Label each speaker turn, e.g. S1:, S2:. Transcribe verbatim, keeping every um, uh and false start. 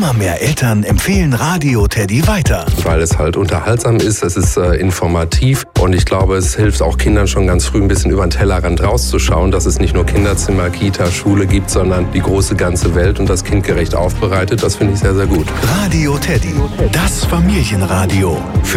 S1: Immer mehr Eltern empfehlen Radio Teddy weiter.
S2: Weil es halt unterhaltsam ist, es ist äh, informativ und ich glaube, es hilft auch Kindern schon ganz früh ein bisschen über den Tellerrand rauszuschauen, dass es nicht nur Kinderzimmer, Kita, Schule gibt, sondern die große ganze Welt und das kindgerecht aufbereitet. Das finde ich sehr, sehr gut.
S1: Radio Teddy, das Familienradio. Für